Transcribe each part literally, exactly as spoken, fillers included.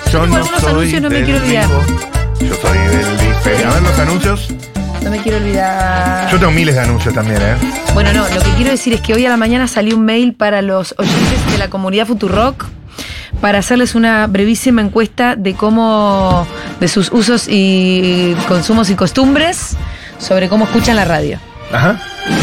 Yo tengo no algunos soy anuncios, no me del quiero olvidar. vivo. Yo soy del diferido. A ver los anuncios. No me quiero olvidar. Yo tengo miles de anuncios también, ¿eh? Bueno, no, lo que quiero decir es que hoy a la mañana salió un mail para los oyentes de la comunidad Futurock para hacerles una brevísima encuesta de cómo, de sus usos y consumos y costumbres sobre cómo escuchan la radio. Ajá.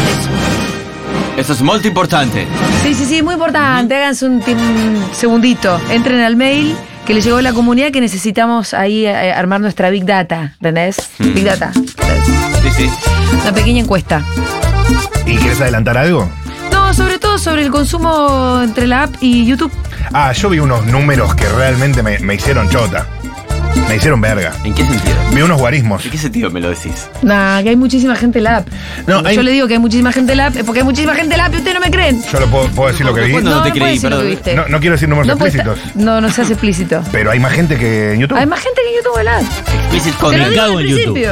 Eso es muy importante. Sí, sí, sí, muy importante. Uh-huh. Háganse un, un segundito. Entren al mail que le llegó a la comunidad que necesitamos ahí eh, armar nuestra Big Data. ¿Entendés? Mm. Big Data. Sí, sí. Una pequeña encuesta. ¿Y quieres adelantar algo? No, sobre todo sobre el consumo entre la app y YouTube. Ah, yo vi unos números que realmente me, me hicieron chota. Me hicieron verga. ¿En qué sentido? Vi unos guarismos. ¿En qué sentido me lo decís? Nah, que hay muchísima gente en la app. No, hay... Yo le digo que hay muchísima gente en la app, porque hay muchísima gente en la app y ustedes no me creen. Yo lo puedo, puedo decir lo que vi. No, no, no te no creí, perdón. No, no quiero decir números no explícitos. Estar... No, no se hace explícito. Pero hay más gente que en YouTube. Hay más gente que en YouTube en la app. Explícit con Te lo el digo cago al en YouTube. principio.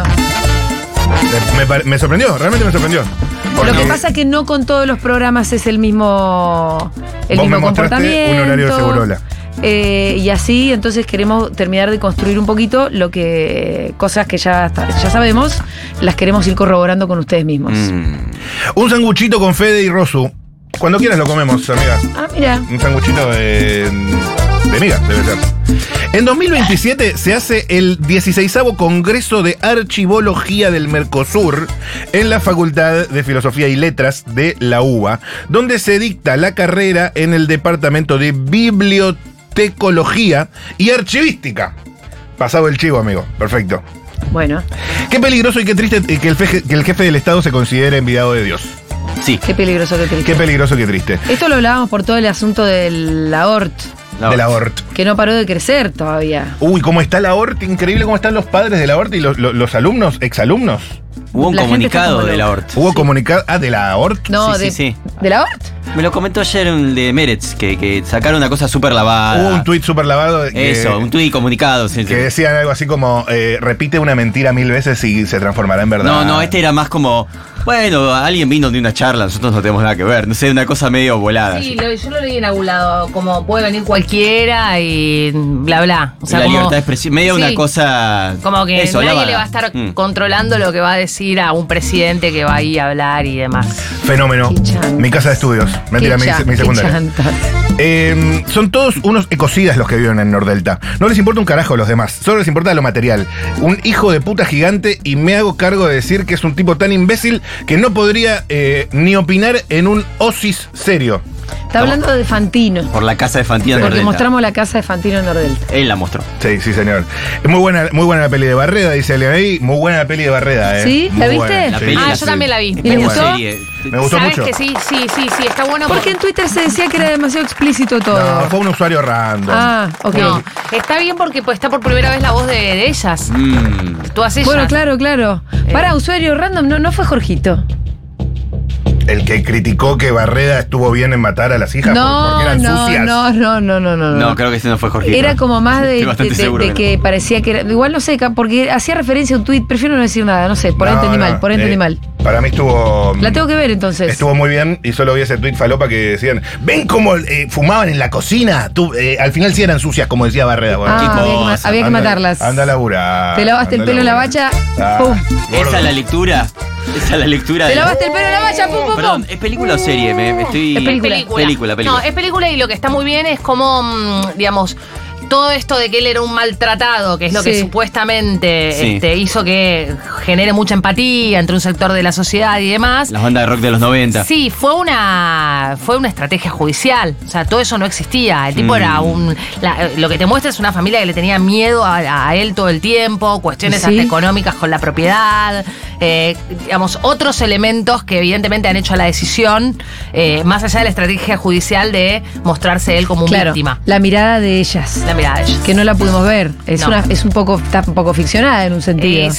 Me, me, me sorprendió, realmente me sorprendió. Porque lo que pasa es que no con todos los programas es el mismo, el vos mismo me comportamiento. Un horario de Segurola. Eh, y así, entonces queremos terminar de construir un poquito lo que cosas que ya, ya sabemos, las queremos ir corroborando con ustedes mismos. Mm. Un sanguchito con Fede y Rosu. Cuando quieras lo comemos, amiga. Ah, mira. Un sanguchito de, de miga, debe ser. En dos mil veintisiete se hace el dieciseisavo Congreso de Archivología del Mercosur en la Facultad de Filosofía y Letras de la U B A, donde se dicta la carrera en el Departamento de Bibliotecología y Archivística. Pasado el chivo, amigo. Perfecto. Bueno. Qué peligroso y qué triste que el, feje, que el jefe del Estado se considere enviado de Dios. Sí. Qué peligroso, qué triste. Qué peligroso, qué triste. Esto lo hablábamos por todo el asunto del aborto. La de la Hort. Que no paró de crecer todavía. Uy, cómo está la Hort, increíble cómo están los padres de la Hort y los, los, los alumnos, exalumnos. Hubo un La comunicado de la Hort. Hubo sí. comunicado. Ah, de la Hort. No, sí, de, sí, sí. ¿de la Hort? Me lo comentó ayer el de Meretz, que, que sacaron una cosa súper lavada. Hubo un tuit súper lavado. De que, Eso, un tuit comunicado. Sí, que sí. decían algo así como: eh, repite una mentira mil veces y se transformará en verdad. No, no, este era más como. Bueno, alguien vino de una charla, nosotros no tenemos nada que ver. No sé, una cosa medio volada. Sí, lo, yo lo leí en algún lado, como puede venir cualquiera y bla, bla. O sea, la como, libertad de expresión, medio sí, una cosa. Como que eso, nadie lavada. le va a estar mm. controlando lo que va a decir a un presidente que va ahí a hablar y demás. Fenómeno. Mi casa de estudios. Mentira, mi, mi secundaria. Eh, son todos unos ecocidas los que viven en Nordelta. No les importa un carajo a los demás, solo les importa lo material. Un hijo de puta gigante y me hago cargo de decir que es un tipo tan imbécil que no podría eh, ni opinar en un osis serio. Está hablando de Fantino. Por la casa de Fantino en Porque Nordelta. mostramos la casa de Fantino en Nordelta. Él la mostró. Sí, sí, señor. Es muy buena, muy buena la peli de Barreda, dice alguien ahí. Muy buena la peli de Barreda, ¿eh? ¿Sí? Muy ¿La viste? buena, La sí. peli Ah, la yo también la vi. Es ¿Y les una gustó? serie. Me gustó ¿Sabes mucho. que sí, sí, sí, sí, está bueno? Porque en Twitter se decía que era demasiado explícito todo. No, fue un usuario random. Ah, ok. No, está bien porque pues, está por primera vez la voz de, de ellas. Mm. Todas ellas. Bueno, claro, claro. Eh. Para usuario random, no, no fue Jorgito. El que criticó que Barreda estuvo bien en matar a las hijas por- No, porque eran no, sucias. no, no, no, no, no. No, creo que ese no fue Jorge. Era como más de, Estoy de, bastante de- seguro de que que parecía que era. Igual no sé, ca- porque hacía referencia a un tuit. Prefiero no decir nada, no sé. Por ahí No, entendí no, mal, por ahí eh, entendí mal. Para mí estuvo. La tengo que ver entonces. Estuvo muy bien y solo vi ese tuit falopa que decían: ¿ven cómo eh, fumaban en la cocina? Tú, eh, al final sí eran sucias, como decía Barreda. Bueno, Ah, chicos, había que ma- había que anda- matarlas. Anda a laburar. Te lavaste el anda a pelo en la laburar. bacha, Ah, pum. gordo. Esa es la lectura. Esa es la lectura Te de la- lavaste el pelo en la bacha, pum, pum, Perdón, pum. ¿es película o serie? Me, me estoy. Es película. Película, película. No, es película y lo que está muy bien es como, mm, digamos, todo esto de que él era un maltratado, que es lo que Sí. supuestamente Sí. este, hizo que genere mucha empatía entre un sector de la sociedad y demás. Las bandas de rock de los noventa. Sí, fue una fue una estrategia judicial. O sea, todo eso no existía. El tipo Mm. era un. la- lo que te muestra es una familia que le tenía miedo a, a él todo el tiempo, cuestiones Sí. hasta económicas con la propiedad, eh, digamos, otros elementos que evidentemente han hecho a la decisión, eh, más allá de la estrategia judicial de mostrarse él como un Claro, víctima. la mirada de ellas. La mirada de ellos. Que no la pudimos ver. Es, No. una, es un poco, está un poco ficcionada en un sentido. Eh,